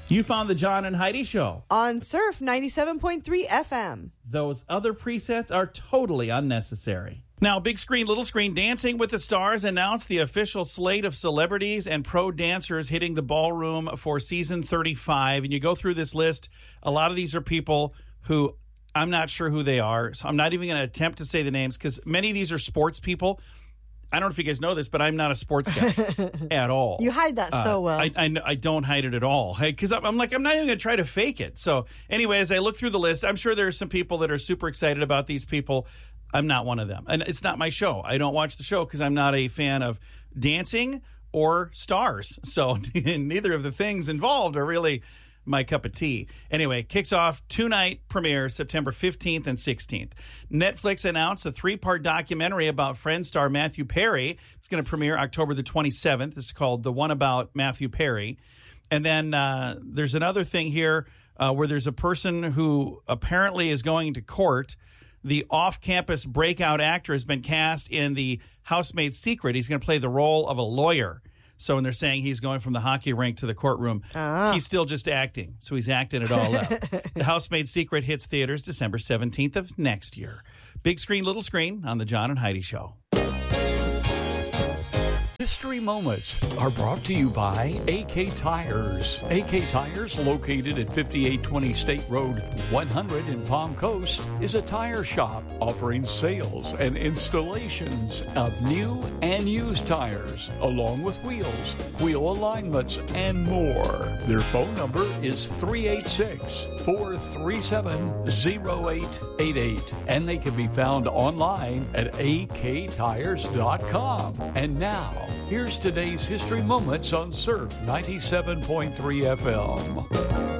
You found the John and Heidi Show on Surf 97.3 FM. Those other presets are totally unnecessary. Now, Big Screen, Little Screen, Dancing with the Stars announced the official slate of celebrities and pro dancers hitting the ballroom for season 35. And you go through this list, a lot of these are people who I'm not sure who they are. So I'm not even going to attempt to say the names because many of these are sports people. I don't know if you guys know this, but I'm not a sports guy at all. You hide that so well. I don't hide it at all because I'm not even going to try to fake it. So anyway, as I look through the list, I'm sure there's some people that are super excited about these people. I'm not one of them. And it's not my show. I don't watch the show because I'm not a fan of dancing or stars. So neither of the things involved are really my cup of tea. Anyway, kicks off 2-night premiere September 15th and 16th. Netflix announced a 3-part documentary about Friends star Matthew Perry. It's going to premiere October the 27th. It's called The One About Matthew Perry. And then there's another thing here where there's a person who apparently is going to court. The off-campus breakout actor has been cast in The Housemaid's Secret. He's going to play the role of a lawyer. So when they're saying he's going from the hockey rink to the courtroom, he's still just acting. So he's acting it all out. The Housemaid's Secret hits theaters December 17th of next year. Big Screen, Little Screen on The John and Heidi Show. History Moments are brought to you by AK Tires. AK Tires, located at 5820 State Road 100 in Palm Coast, is a tire shop offering sales and installations of new and used tires, along with wheels, wheel alignments, and more. Their phone number is 386-437-0888, and they can be found online at aktires.com. And now, here's today's History Moments on Surf 97.3 FM.